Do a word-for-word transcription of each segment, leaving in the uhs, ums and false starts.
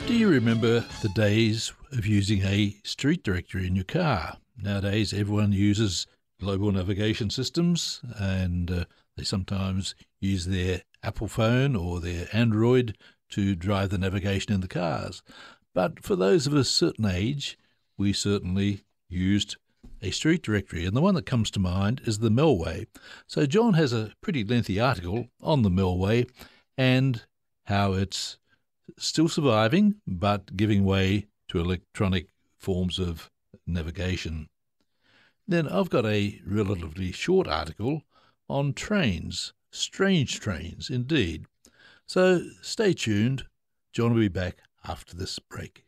Do you remember the days of using a street directory in your car? Nowadays, everyone uses global navigation systems, and uh, they sometimes use their Apple phone or their Android to drive the navigation in the cars. But for those of a certain age, we certainly used a street directory, and the one that comes to mind is the Melway. So John has a pretty lengthy article on the Melway and how it's still surviving but giving way to electronic forms of navigation. Then I've got a relatively short article on trains, strange trains indeed. So stay tuned. John will be back after this break.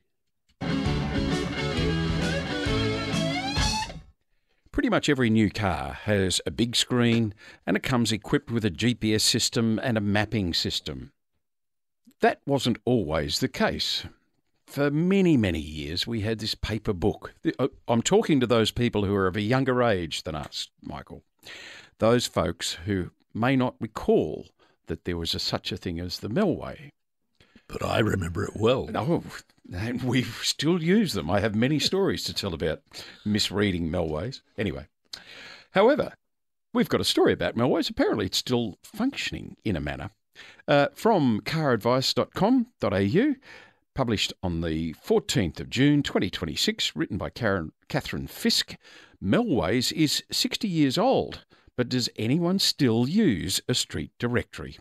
Pretty much every new car has a big screen, and it comes equipped with a G P S system and a mapping system. That wasn't always the case. For many, many years, we had this paper book. I'm talking to those people who are of a younger age than us, Michael. Those folks who may not recall that there was a, such a thing as the Melway. But I remember it well. Oh, and we still use them. I have many stories to tell about misreading Melways. Anyway, however, we've got a story about Melways. Apparently it's still functioning in a manner. Uh, from car advice dot com dot a u, published on the fourteenth of June twenty twenty-six, written by Karen, Catherine Fisk. Melways is sixty years old, but does anyone still use a street directory?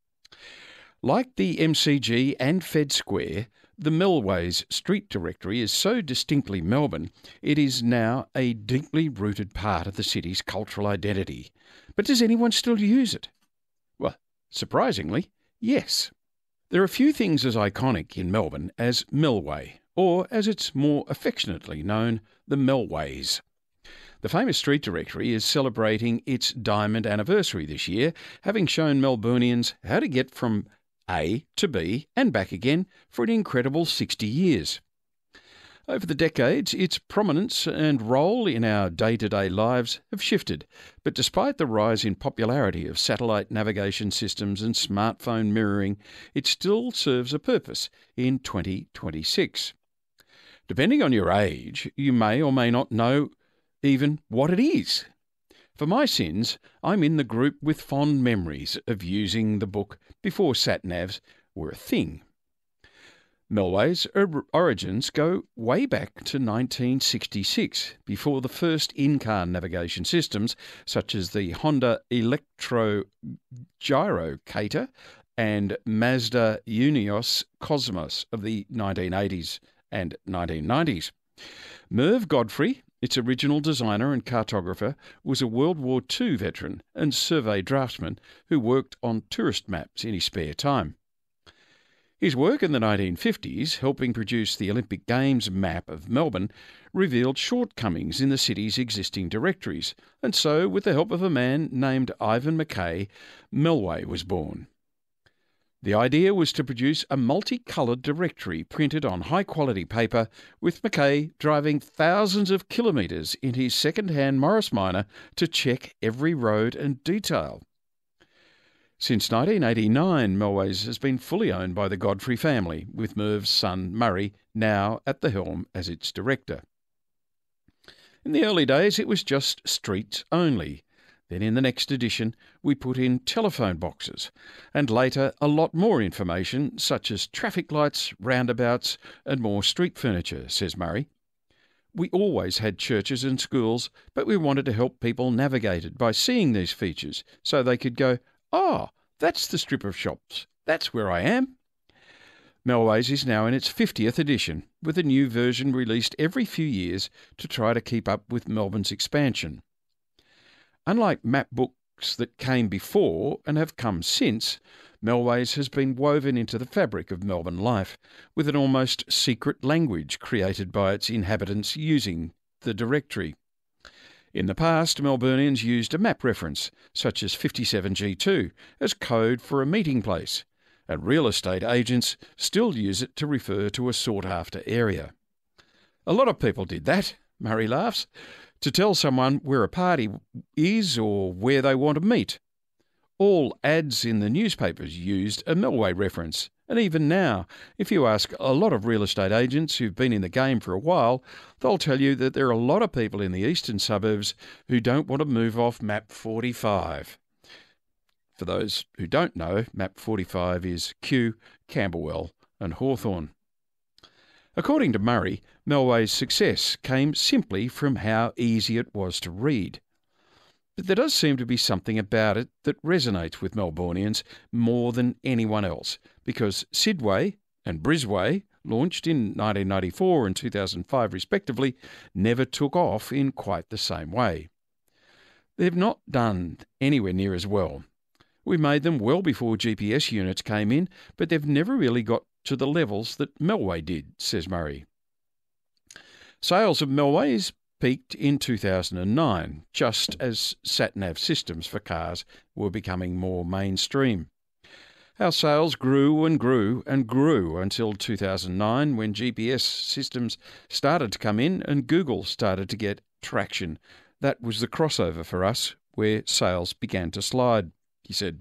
Like the M C G and Fed Square, the Melways street directory is so distinctly Melbourne, it is now a deeply rooted part of the city's cultural identity. But does anyone still use it? Well, surprisingly, yes. There are few things as iconic in Melbourne as Melway, or as it's more affectionately known, the Melways. The famous street directory is celebrating its diamond anniversary this year, having shown Melburnians how to get from A to B and back again for an incredible sixty years. Over the decades, its prominence and role in our day-to-day lives have shifted, but despite the rise in popularity of satellite navigation systems and smartphone mirroring, it still serves a purpose in twenty twenty-six. Depending on your age, you may or may not know even what it is. For my sins, I'm in the group with fond memories of using the book before sat-navs were a thing. Melway's origins go way back to nineteen sixty-six, before the first in-car navigation systems, such as the Honda Electro Gyrocator and Mazda Unios Cosmos of the nineteen eighties and nineteen nineties. Merv Godfrey, its original designer and cartographer, was a World War Two veteran and survey draftsman who worked on tourist maps in his spare time. His work in the nineteen fifties, helping produce the Olympic Games map of Melbourne, revealed shortcomings in the city's existing directories, and so, with the help of a man named Ivan Mackay, Melway was born. The idea was to produce a multicoloured directory printed on high-quality paper, with Mackay driving thousands of kilometres in his second-hand Morris Minor to check every road and detail. Since nineteen eighty-nine, Melways has been fully owned by the Godfrey family, with Merv's son Murray now at the helm as its director. In the early days, it was just streets only. Then in the next edition, we put in telephone boxes, and later a lot more information, such as traffic lights, roundabouts, and more street furniture, says Murray. We always had churches and schools, but we wanted to help people navigate it by seeing these features, so they could go, "Oh, that's the strip of shops. That's where I am." Melways is now in its fiftieth edition, with a new version released every few years to try to keep up with Melbourne's expansion. Unlike map books that came before and have come since, Melways has been woven into the fabric of Melbourne life, with an almost secret language created by its inhabitants using the directory. In the past, Melburnians used a map reference, such as fifty-seven G two, as code for a meeting place, and real estate agents still use it to refer to a sought-after area. A lot of people did that, Murray laughs, to tell someone where a party is or where they want to meet. All ads in the newspapers used a Melway reference, And even now, if you ask a lot of real estate agents who've been in the game for a while, they'll tell you that there are a lot of people in the eastern suburbs who don't want to move off map forty-five. For those who don't know, map forty-five is Kew, Camberwell and Hawthorn. According to Murray, Melway's success came simply from how easy it was to read. But there does seem to be something about it that resonates with Melbournians more than anyone else, because Sidway and Brisway, launched in nineteen ninety-four and two thousand five respectively, never took off in quite the same way. They've not done anywhere near as well. We made them well before G P S units came in, but they've never really got to the levels that Melway did, says Murray. Sales of Melways peaked in two thousand nine, just as sat-nav systems for cars were becoming more mainstream. Our sales grew and grew and grew until two thousand nine, when G P S systems started to come in and Google started to get traction. That was the crossover for us, where sales began to slide, he said.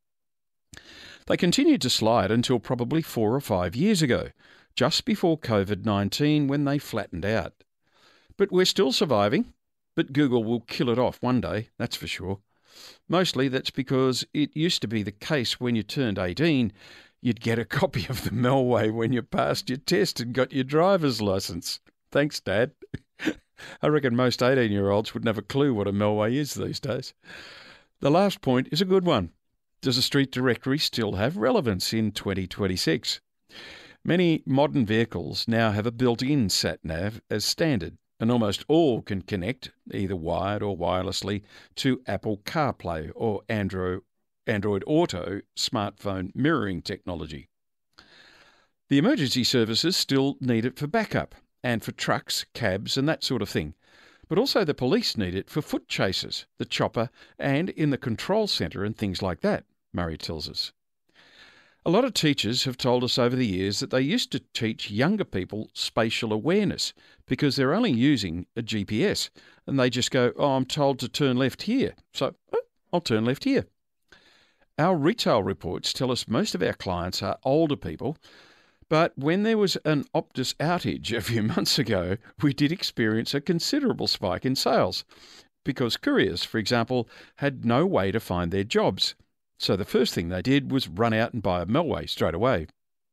They continued to slide until probably four or five years ago, just before COVID nineteen, when they flattened out. But we're still surviving, but Google will kill it off one day, that's for sure. Mostly that's because it used to be the case when you turned eighteen, you'd get a copy of the Melway when you passed your test and got your driver's licence. Thanks, Dad. I reckon most eighteen-year-olds wouldn't have a clue what a Melway is these days. The last point is a good one. Does a street directory still have relevance in twenty twenty-six? Many modern vehicles now have a built-in sat-nav as standard, and almost all can connect, either wired or wirelessly, to Apple CarPlay or Android, Android Auto smartphone mirroring technology. The emergency services still need it for backup, and for trucks, cabs and that sort of thing. But also the police need it for foot chases, the chopper, and in the control centre and things like that, Murray tells us. A lot of teachers have told us over the years that they used to teach younger people spatial awareness because they're only using a G P S and they just go, oh, I'm told to turn left here, so oh, I'll turn left here. Our retail reports tell us most of our clients are older people, but when there was an Optus outage a few months ago, we did experience a considerable spike in sales because couriers, for example, had no way to find their jobs. So the first thing they did was run out and buy a Melway straight away.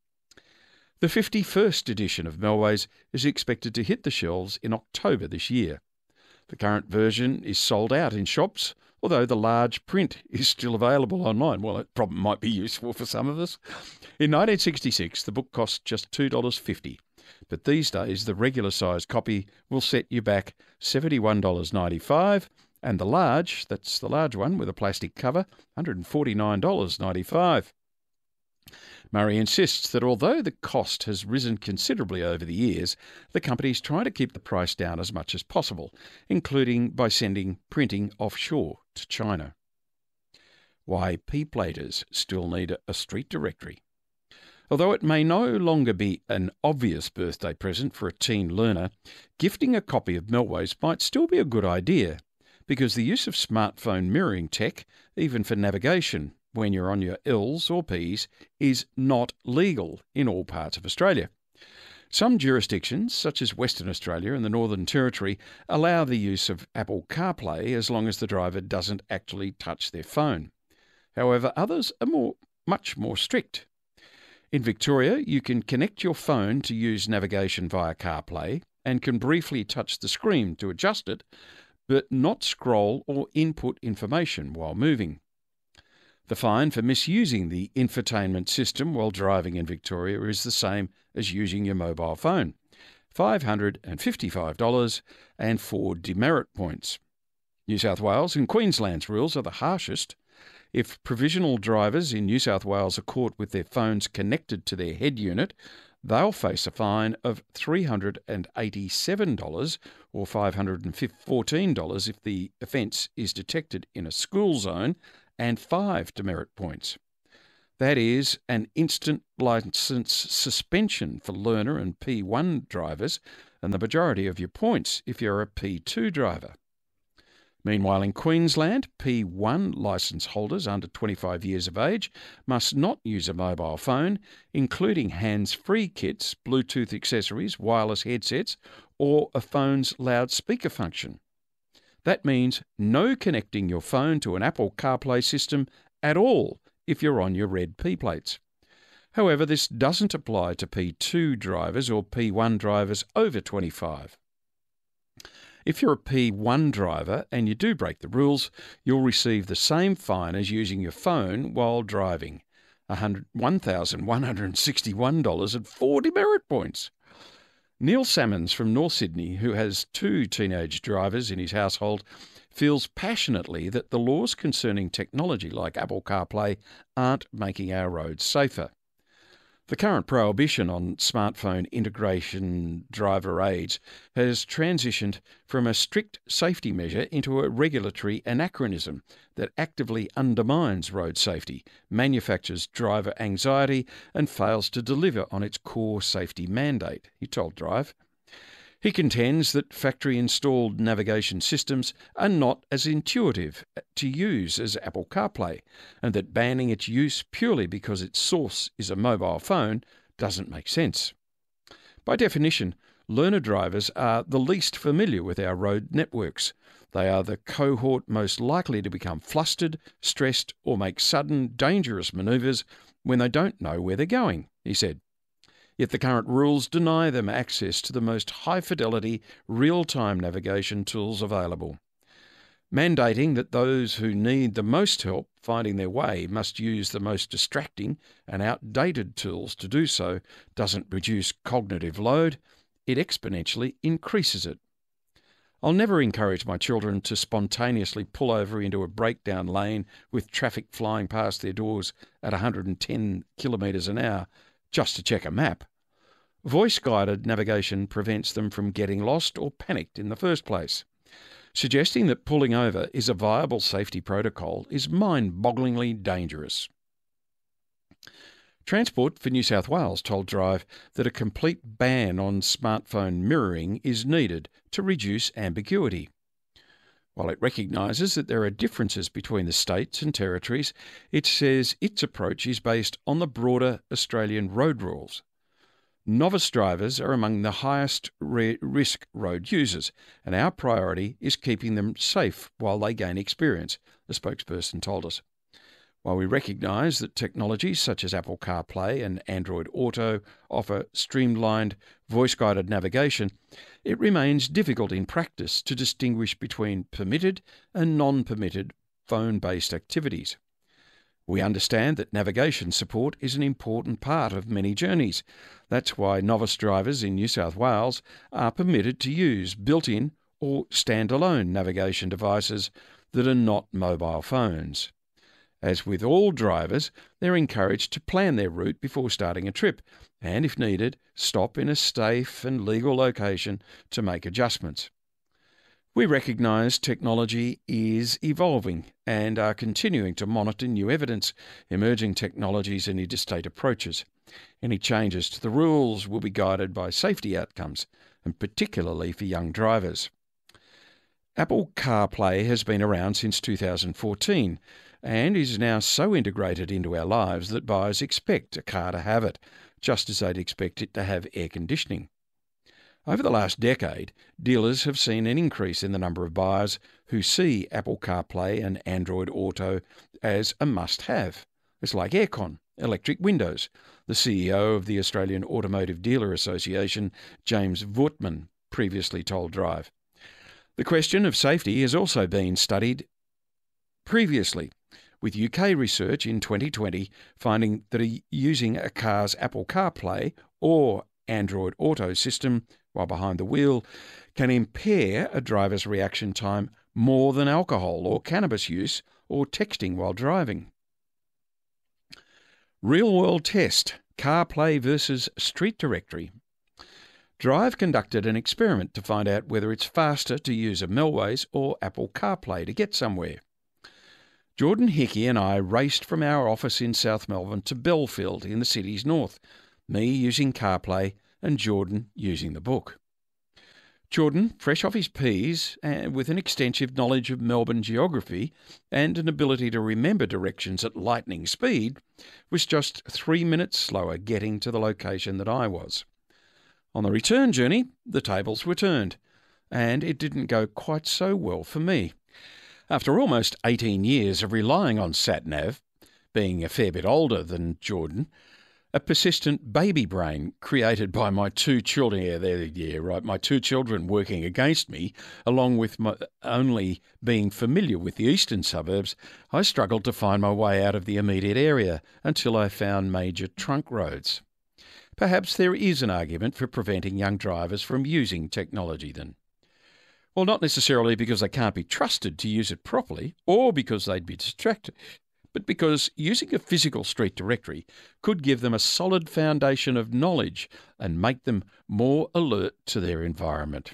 The fifty-first edition of Melways is expected to hit the shelves in October this year. The current version is sold out in shops, although the large print is still available online. Well, it probably might be useful for some of us. In nineteen sixty-six, the book cost just two dollars fifty, but these days the regular-sized copy will set you back seventy-one dollars ninety-five, and the large, that's the large one with a plastic cover, one hundred forty-nine dollars ninety-five. Murray insists that although the cost has risen considerably over the years, the company is trying to keep the price down as much as possible, including by sending printing offshore to China. Why P-platers still need a street directory. Although it may no longer be an obvious birthday present for a teen learner, gifting a copy of Melways might still be a good idea, because the use of smartphone mirroring tech, even for navigation when you're on your L's or P's, is not legal in all parts of Australia. Some jurisdictions, such as Western Australia and the Northern Territory, allow the use of Apple CarPlay as long as the driver doesn't actually touch their phone. However, others are more, much more strict. In Victoria, you can connect your phone to use navigation via CarPlay and can briefly touch the screen to adjust it, but not scroll or input information while moving. The fine for misusing the infotainment system while driving in Victoria is the same as using your mobile phone, five hundred fifty-five dollars and four demerit points. New South Wales and Queensland's rules are the harshest. If provisional drivers in New South Wales are caught with their phones connected to their head unit, they'll face a fine of three hundred eighty-seven dollars or five hundred fourteen dollars if the offence is detected in a school zone, and five demerit points. That is an instant licence suspension for learner and P one drivers, and the majority of your points if you're a P two driver. Meanwhile, in Queensland, P one licence holders under twenty-five years of age must not use a mobile phone, including hands-free kits, Bluetooth accessories, wireless headsets, or a phone's loudspeaker function. That means no connecting your phone to an Apple CarPlay system at all if you're on your red P plates. However, this doesn't apply to P two drivers or P one drivers over twenty-five. If you're a P one driver and you do break the rules, you'll receive the same fine as using your phone while driving, one thousand one hundred sixty-one dollars and forty merit points. Neil Salmons from North Sydney, who has two teenage drivers in his household, feels passionately that the laws concerning technology like Apple CarPlay aren't making our roads safer. The current prohibition on smartphone integration driver aids has transitioned from a strict safety measure into a regulatory anachronism that actively undermines road safety, manufactures driver anxiety, and fails to deliver on its core safety mandate, he told Drive. He contends that factory-installed navigation systems are not as intuitive to use as Apple CarPlay, and that banning its use purely because its source is a mobile phone doesn't make sense. By definition, learner drivers are the least familiar with our road networks. They are the cohort most likely to become flustered, stressed, or make sudden, dangerous manoeuvres when they don't know where they're going, he said. Yet the current rules deny them access to the most high-fidelity, real-time navigation tools available. Mandating that those who need the most help finding their way must use the most distracting and outdated tools to do so doesn't reduce cognitive load, it exponentially increases it. I'll never encourage my children to spontaneously pull over into a breakdown lane with traffic flying past their doors at one hundred ten kilometres an hour, just to check a map. Voice-guided navigation prevents them from getting lost or panicked in the first place. Suggesting that pulling over is a viable safety protocol is mind-bogglingly dangerous. Transport for New South Wales told Drive that a complete ban on smartphone mirroring is needed to reduce ambiguity. While it recognises that there are differences between the states and territories, it says its approach is based on the broader Australian road rules. Novice drivers are among the highest re- risk road users, and our priority is keeping them safe while they gain experience, the spokesperson told us. While we recognise that technologies such as Apple CarPlay and Android Auto offer streamlined, voice-guided navigation, it remains difficult in practice to distinguish between permitted and non-permitted phone-based activities. We understand that navigation support is an important part of many journeys. That's why novice drivers in New South Wales are permitted to use built-in or standalone navigation devices that are not mobile phones. As with all drivers, they're encouraged to plan their route before starting a trip and, if needed, stop in a safe and legal location to make adjustments. We recognise technology is evolving and are continuing to monitor new evidence, emerging technologies and interstate approaches. Any changes to the rules will be guided by safety outcomes, and particularly for young drivers. Apple CarPlay has been around since two thousand fourteen and is now so integrated into our lives that buyers expect a car to have it, just as they'd expect it to have air conditioning. Over the last decade, dealers have seen an increase in the number of buyers who see Apple CarPlay and Android Auto as a must-have. It's like aircon, electric windows, the C E O of the Australian Automotive Dealer Association, James Voertman, previously told Drive. The question of safety has also been studied previously, with U K research in twenty twenty finding that using a car's Apple CarPlay or Android Auto system while behind the wheel can impair a driver's reaction time more than alcohol or cannabis use or texting while driving. Real-world test, CarPlay versus Street Directory. Drive conducted an experiment to find out whether it's faster to use a Melways or Apple CarPlay to get somewhere. Jordan Hickey and I raced from our office in South Melbourne to Belfield in the city's north, me using CarPlay and Jordan using the book. Jordan, fresh off his P's and with an extensive knowledge of Melbourne geography and an ability to remember directions at lightning speed, was just three minutes slower getting to the location that I was. On the return journey, the tables were turned, and it didn't go quite so well for me. After almost eighteen years of relying on SatNav, being a fair bit older than Jordan, a persistent baby brain created by my two children, yeah, there, yeah, right, my two children working against me, along with my only being familiar with the eastern suburbs, I struggled to find my way out of the immediate area until I found major trunk roads. Perhaps there is an argument for preventing young drivers from using technology then. Well, not necessarily because they can't be trusted to use it properly or because they'd be distracted, but because using a physical street directory could give them a solid foundation of knowledge and make them more alert to their environment.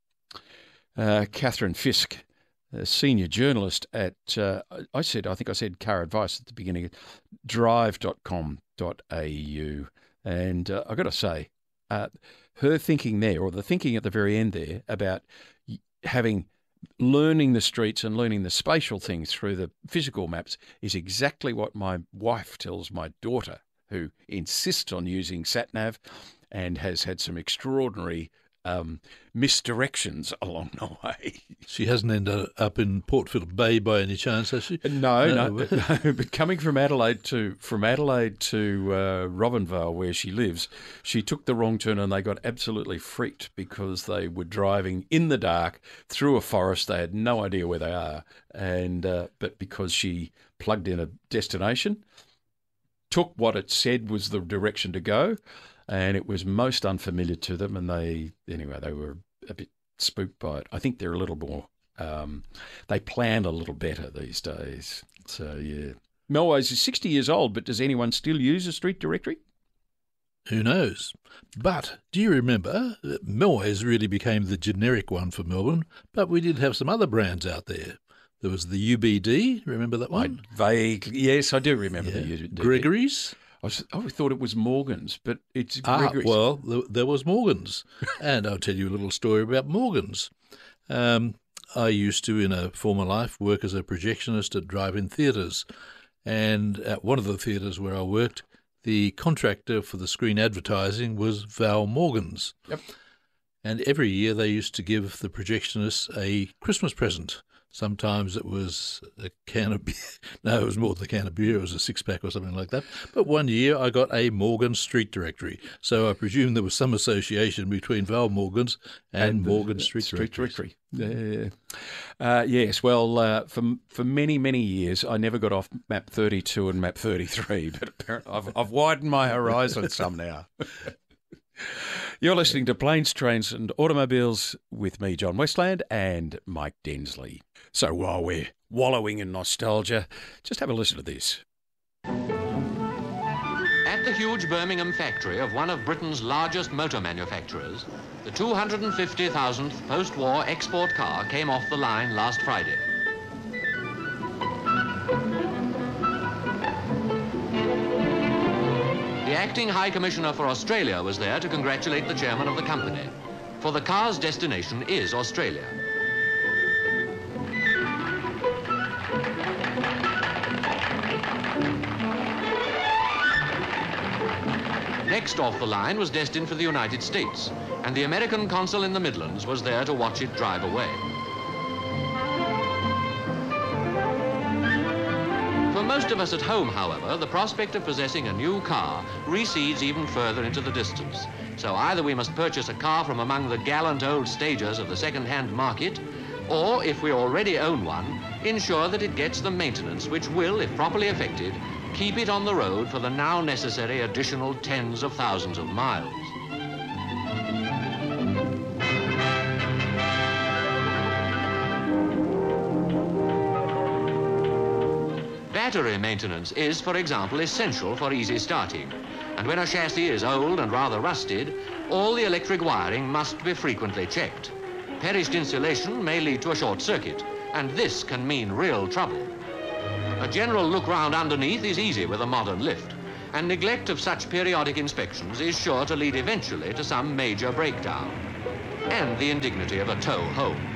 Uh, Catherine Fisk, a senior journalist at, uh, I said, I think I said Car Advice at the beginning, drive dot com dot a u. And uh, I've got to say, uh, her thinking there, or the thinking at the very end there, about having learning the streets and learning the spatial things through the physical maps is exactly what my wife tells my daughter, who insists on using SatNav and has had some extraordinary um, misdirections along the way. She hasn't ended up in Port Phillip Bay by any chance, has she? No, no, no, no. But coming from Adelaide to from Adelaide to uh, Robinvale, where she lives, she took the wrong turn and they got absolutely freaked because they were driving in the dark through a forest. They had no idea where they are, and uh, but because she plugged in a destination, took what it said was the direction to go, and it was most unfamiliar to them, and they, anyway, they were a bit spooked by it. I think they're a little more, um, they plan a little better these days. So, yeah. Melways is sixty years old, but does anyone still use a street directory? Who knows? But do you remember that Melways really became the generic one for Melbourne, but we did have some other brands out there. There was the U B D, remember that one? I vaguely, yes, I do remember yeah. the U B D. Gregory's. I, was, I thought it was Morgan's, but it's Ah, Gregory's. well, th- there was Morgan's. And I'll tell you a little story about Morgan's. Um, I used to, in a former life, work as a projectionist at drive-in theatres. And at one of the theatres where I worked, the contractor for the screen advertising was Val Morgan's. Yep. And every year they used to give the projectionists a Christmas present. Sometimes it was a can of beer. No, it was more than a can of beer. It was a six-pack or something like that. But one year I got a Morgan Street Directory. So I presume there was some association between Val Morgan's and, and Morgan Street, Street Directory. Directory. Yeah. Uh, yes, well, uh, for for many, many years, I never got off map thirty-two and map thirty-three, but apparently I've, I've widened my horizon some now. You're listening to Planes, Trains and Automobiles with me, John Westland, and Mike Densley. So while we're wallowing in nostalgia, just have a listen to this. At the huge Birmingham factory of one of Britain's largest motor manufacturers, the two hundred fifty thousandth post-war export car came off the line last Friday. The acting High Commissioner for Australia was there to congratulate the chairman of the company, for the car's destination is Australia. Next off the line was destined for the United States, and the American consul in the Midlands was there to watch it drive away. For most of us at home, however, the prospect of possessing a new car recedes even further into the distance. So either we must purchase a car from among the gallant old stagers of the second-hand market, or, if we already own one, ensure that it gets the maintenance which will, if properly effected, keep it on the road for the now necessary additional tens of thousands of miles. Battery maintenance is, for example, essential for easy starting. And when a chassis is old and rather rusted, all the electric wiring must be frequently checked. Perished insulation may lead to a short circuit, and this can mean real trouble. A general look round underneath is easy with a modern lift, and neglect of such periodic inspections is sure to lead eventually to some major breakdown. and the indignity of a tow home.